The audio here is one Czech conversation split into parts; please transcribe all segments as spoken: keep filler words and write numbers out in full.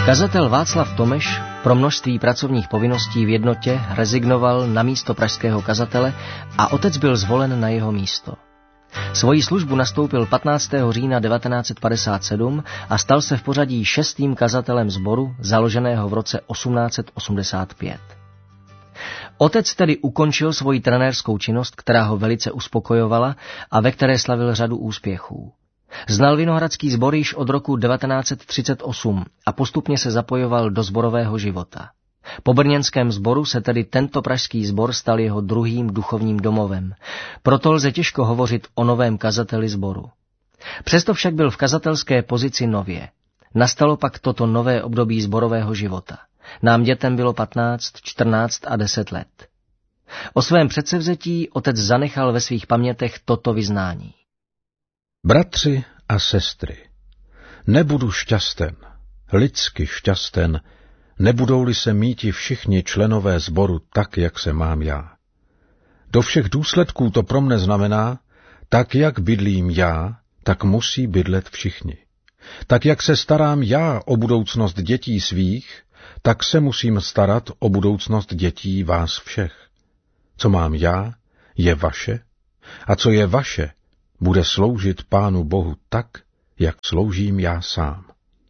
Kazatel Václav Tomeš pro množství pracovních povinností v Jednotě rezignoval na místo pražského kazatele a otec byl zvolen na jeho místo. Svoji službu nastoupil patnáctého října devatenáct set padesát sedm a stal se v pořadí šestým kazatelem sboru, založeného v roce osmnáct set osmdesát pět. Otec tedy ukončil svoji trenérskou činnost, která ho velice uspokojovala a ve které slavil řadu úspěchů. Znal vinohradský sbor již od roku devatenáct set třicet osm a postupně se zapojoval do sborového života. Po brněnském sboru se tedy tento pražský sbor stal jeho druhým duchovním domovem. Proto lze těžko hovořit o novém kazateli sboru. Přesto však byl v kazatelské pozici nově. Nastalo pak toto nové období sborového života. Nám dětem bylo patnáct, čtrnáct a deset let. O svém předsevzetí otec zanechal ve svých pamětech toto vyznání. Bratři a sestry, nebudu šťasten, lidsky šťasten, nebudou-li se míti všichni členové sboru tak, jak se mám já. Do všech důsledků to pro mne znamená, tak jak bydlím já, tak musí bydlet všichni. Tak jak se starám já o budoucnost dětí svých, tak se musím starat o budoucnost dětí vás všech. Co mám já, je vaše, a co je vaše, bude sloužit Pánu Bohu tak, jak sloužím já sám.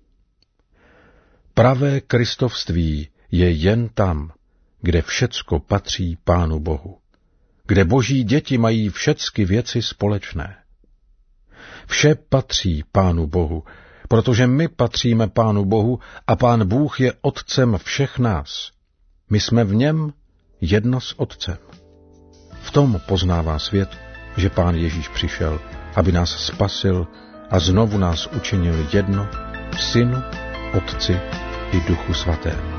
Pravé kristovství je jen tam, kde všecko patří Pánu Bohu, kde boží děti mají všecky věci společné. Vše patří Pánu Bohu, protože my patříme Pánu Bohu a Pán Bůh je Otcem všech nás. My jsme v něm jedno s Otcem. V tom poznává svět, že Pán Ježíš přišel, aby nás spasil a znovu nás učinil jedno v Synu, Otci i Duchu Svatém.